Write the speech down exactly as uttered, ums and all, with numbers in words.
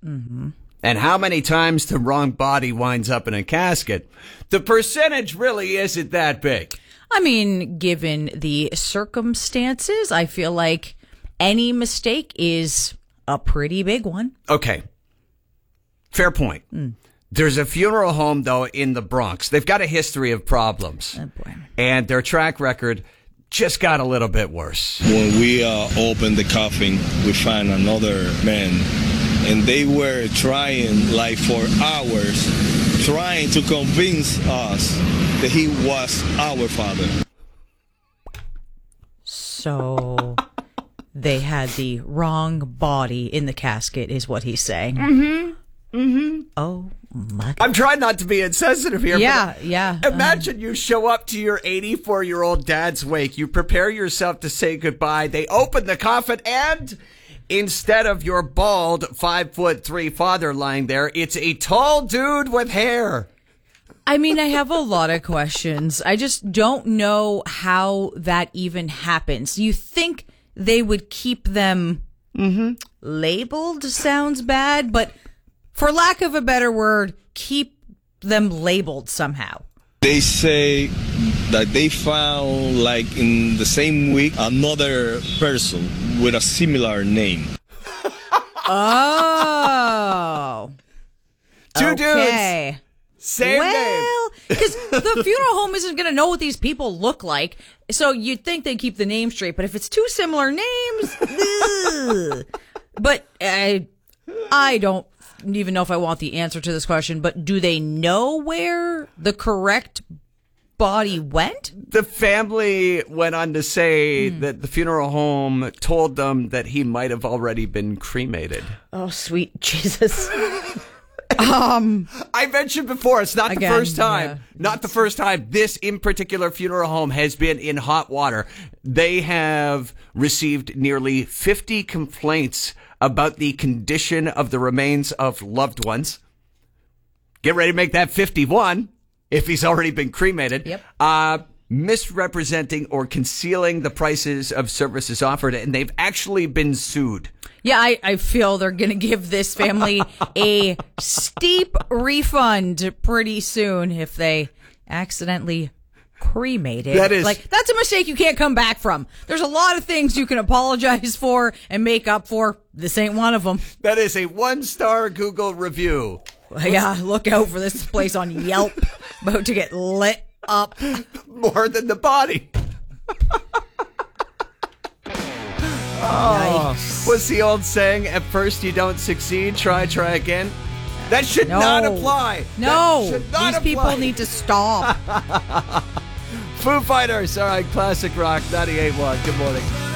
Mm-hmm. And how many times the wrong body winds up in a casket, the percentage really isn't that big. I mean, given the circumstances, I feel like any mistake is a pretty big one. Okay. Fair point. Mm. There's a funeral home, though, in the Bronx. They've got a history of problems. Oh, boy. And their track record just got a little bit worse. When we uh, opened the coffin, we found another man. And they were trying, like, for hours, trying to convince us that he was our father. So they had the wrong body in the casket, is what he's saying. Mm-hmm. Mm-hmm. Oh, my God. I'm trying not to be insensitive here. Yeah, yeah. Imagine uh, you show up to your eighty-four-year-old dad's wake. You prepare yourself to say goodbye. They open the coffin and... instead of your bald five foot three father lying there, it's a tall dude with hair. I mean, I have a lot of questions. I just don't know how that even happens. You think they would keep them mm-hmm. labeled? Sounds bad, but for lack of a better word, keep them labeled somehow. They say that they found, like, in the same week, another person with a similar name. Oh. Two okay. dudes. Same well, name. Well, because the funeral home isn't going to know what these people look like. So you'd think they'd keep the name straight. But if it's two similar names, ugh. But I, I don't even know if I want the answer to this question. But do they know where the correct body went? The family went on to say mm. that the funeral home told them that he might have already been cremated. Oh, sweet Jesus. um, I mentioned before, it's not again, the first time. Yeah. Not the first time this in particular funeral home has been in hot water. They have received nearly fifty complaints about the condition of the remains of loved ones. Get ready to make that fifty-one. If he's already been cremated, yep. uh, misrepresenting or concealing the prices of services offered, and they've actually been sued. Yeah, I, I feel they're going to give this family a steep refund pretty soon if they accidentally cremated. That is, like, that's a mistake you can't come back from. There's a lot of things you can apologize for and make up for. This ain't one of them. That is a one-star Google review. Yeah, look out for this place on Yelp. About to get lit up. More than the body. Oh, what's the old saying? At first you don't succeed, try, try again. That should no. not apply. No, that should not these apply. people need to stop. Foo Fighters. All right, classic rock, ninety-eight point one. Good morning.